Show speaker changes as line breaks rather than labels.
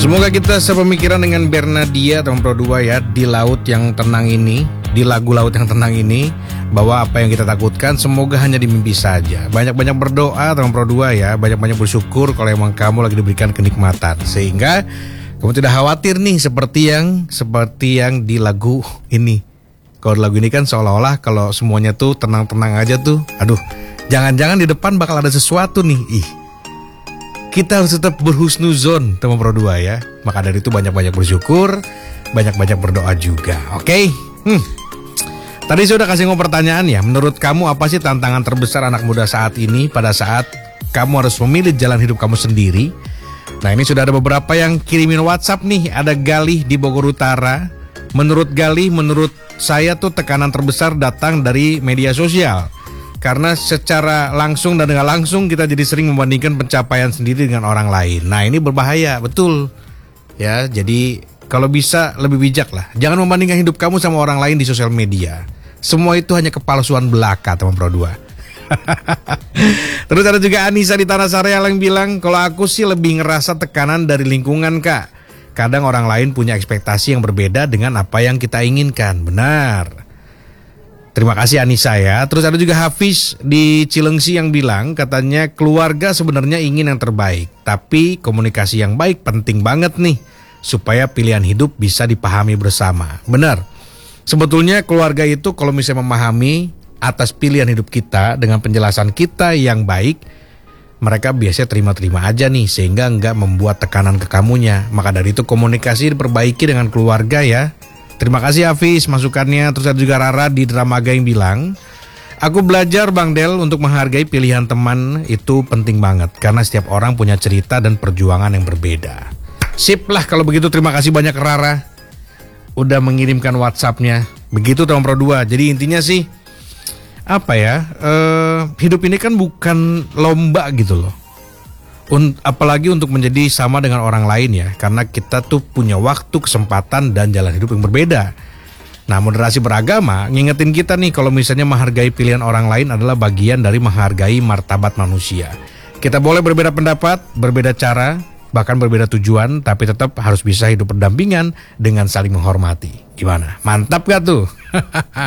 Semoga kita sepemikiran dengan Bernadia teman Pro 2 ya, di laut yang tenang ini, di lagu laut yang tenang ini, bahwa apa yang kita takutkan semoga hanya di mimpi saja. Banyak-banyak berdoa teman Pro 2 ya, banyak-banyak bersyukur kalau emang kamu lagi diberikan kenikmatan, sehingga kamu tidak khawatir nih seperti yang di lagu ini. Kalau di lagu ini kan seolah-olah kalau semuanya tuh tenang-tenang aja tuh, aduh, jangan-jangan di depan bakal ada sesuatu nih. Kita harus tetap berhusnuzon teman Pro 2 ya. Maka dari itu banyak-banyak bersyukur, banyak-banyak berdoa juga. Oke? Tadi saya udah kasih pertanyaan ya. Menurut kamu apa sih tantangan terbesar anak muda saat ini pada saat kamu harus memilih jalan hidup kamu sendiri? Nah, ini sudah ada beberapa yang kirimin WhatsApp nih. Ada Galih di Bogor Utara. Menurut Galih, menurut saya tuh tekanan terbesar datang dari media sosial. Karena secara langsung dan dengan langsung kita jadi sering membandingkan pencapaian sendiri dengan orang lain. Nah, ini berbahaya, betul. Ya, jadi kalau bisa lebih bijak lah. Jangan membandingkan hidup kamu sama orang lain di sosial media. Semua itu hanya kepalsuan belaka teman Pro 2. Terus ada juga Anissa di Tanah Sari yang bilang, kalau aku sih lebih ngerasa tekanan dari lingkungan, Kak. Kadang orang lain punya ekspektasi yang berbeda dengan apa yang kita inginkan. Benar. Terima kasih Anissa ya. Terus ada juga Hafiz di Cilengsi yang bilang, katanya keluarga sebenarnya ingin yang terbaik, tapi komunikasi yang baik penting banget nih, supaya pilihan hidup bisa dipahami bersama. Benar. Sebetulnya keluarga itu kalau misalnya memahami atas pilihan hidup kita dengan penjelasan kita yang baik, mereka biasanya terima-terima aja nih, sehingga nggak membuat tekanan ke kamunya. Maka dari itu komunikasi diperbaiki dengan keluarga ya. Terima kasih Hafiz masukannya. Terus ada juga Rara di Dramaga yang bilang, aku belajar Bang Del untuk menghargai pilihan teman itu penting banget, karena setiap orang punya cerita dan perjuangan yang berbeda. Sip lah kalau begitu, terima kasih banyak Rara udah mengirimkan WhatsAppnya. Begitu teman Pro 2. Jadi intinya sih apa ya, hidup ini kan bukan lomba gitu loh. Apalagi untuk menjadi sama dengan orang lain ya, karena kita tuh punya waktu, kesempatan, dan jalan hidup yang berbeda. Nah, moderasi beragama ngingetin kita nih kalau misalnya menghargai pilihan orang lain adalah bagian dari menghargai martabat manusia. Kita boleh berbeda pendapat, berbeda cara, bahkan berbeda tujuan, tapi tetap harus bisa hidup berdampingan dengan saling menghormati. Gimana? Mantap gak tuh?